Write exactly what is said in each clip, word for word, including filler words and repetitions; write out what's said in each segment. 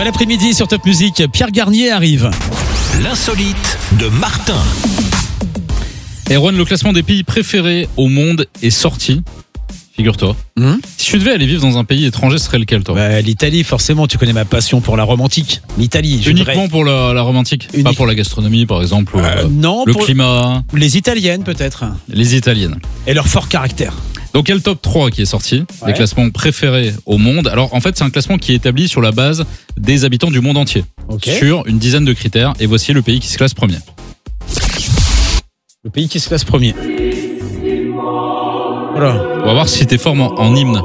Bon après-midi sur Top Music, Pierre Garnier arrive. L'insolite de Martin. Erwan, le classement des pays préférés au monde est sorti. Figure-toi. Mmh. Si tu devais aller vivre dans un pays étranger, ce serait lequel, toi? Bah, l'Italie, forcément, tu connais ma passion pour la romantique. L'Italie. Uniquement voudrais... pour la, la romantique Unique... Pas pour la gastronomie, par exemple, euh, euh, non, le pour climat. Les Italiennes, peut-être. Les Italiennes. Et leur fort caractère. Donc il y a le top trois qui est sorti, ouais. des classements préférés au monde. Alors en fait c'est un classement qui est établi sur la base des habitants du monde entier, okay. sur une dizaine de critères, et voici le pays qui se classe premier. Le pays qui se classe premier. Voilà. On va voir si t'es fort en, en hymne.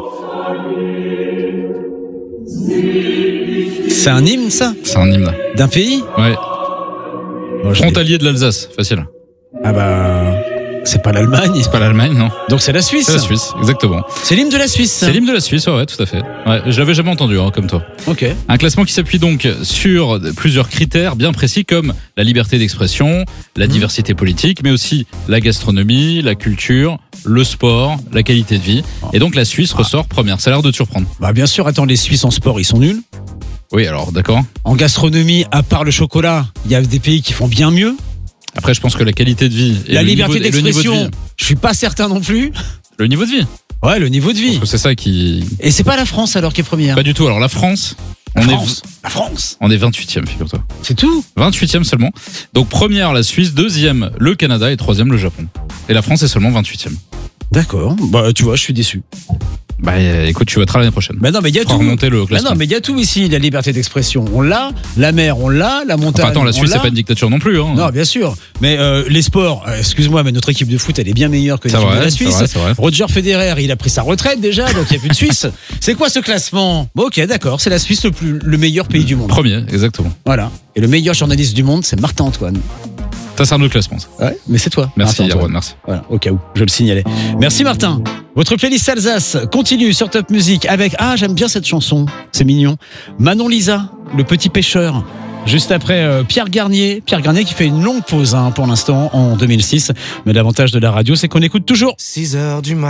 C'est un hymne, ça? C'est un hymne. D'un pays? Ouais. Bon, Frontalier de l'Alsace, facile. Ah bah... C'est pas l'Allemagne. C'est pas l'Allemagne, non. Donc c'est la Suisse. C'est la Suisse, exactement. C'est l'hymne de la Suisse. C'est l'hymne de la Suisse, ouais, ouais, tout à fait. Ouais, je l'avais jamais entendu, hein, comme toi. Ok. Un classement qui s'appuie donc sur plusieurs critères bien précis comme la liberté d'expression, la mmh. diversité politique, mais aussi la gastronomie, la culture, le sport, la qualité de vie. Et donc la Suisse ah. ressort première. Ça a l'air de te surprendre. Bah bien sûr, attends, les Suisses en sport, ils sont nuls. Oui, alors d'accord. En gastronomie, à part le chocolat, il y a des pays qui font bien mieux. Après, je pense que la qualité de vie et la le liberté niveau, d'expression, et le niveau de vie. Je suis pas certain non plus. Le niveau de vie. Ouais, le niveau de vie. Parce que c'est ça qui. Et c'est pas la France alors qui est première. Pas du tout. Alors la France, la on France. est la France. On est vingt-huitième, figure-toi. C'est tout. vingt-huitième seulement. Donc première la Suisse, deuxième le Canada et troisième le Japon. Et la France est seulement vingt-huitième. D'accord. Bah tu vois, je suis déçu. Bah écoute, tu voteras l'année prochaine. Bah non, mais il y a tout. Remonter le classement. Bah non, mais il y a tout ici. La liberté d'expression, on l'a. La mer, on l'a. La montagne. Enfin, attends, la Suisse, c'est pas une dictature non plus. Hein. Non, bien sûr. Mais euh, les sports, euh, excuse-moi, mais notre équipe de foot, elle est bien meilleure que l'équipe vrai, de la Suisse. C'est vrai, c'est vrai. Roger Federer, il a pris sa retraite déjà, donc il n'y a plus de Suisse. C'est quoi ce classement? Bon, ok, d'accord. C'est la Suisse le plus, le meilleur pays du monde. Premier, exactement. Voilà. Et le meilleur journaliste du monde, c'est Martin Antoine. Ça, c'est un autre classement. Ça. Ouais, mais c'est toi. Merci, Yaron, merci. Voilà, au cas où, je le signalais. Merci, Martin. Votre playlist Alsace continue sur Top Music avec, ah, j'aime bien cette chanson, c'est mignon. Manon Lisa, le petit pêcheur. Juste après euh, Pierre Garnier. Pierre Garnier qui fait une longue pause hein, pour l'instant en deux mille six. Mais l'avantage de la radio, c'est qu'on écoute toujours. six heures du matin.